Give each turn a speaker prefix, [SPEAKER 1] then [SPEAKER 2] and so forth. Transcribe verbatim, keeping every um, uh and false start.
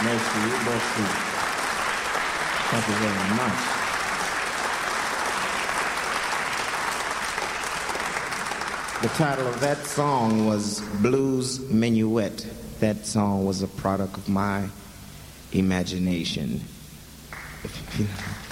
[SPEAKER 1] Merci, merci. Thank you very much. The title of that song was Blues Minuet. That song was a product of my imagination. If you know.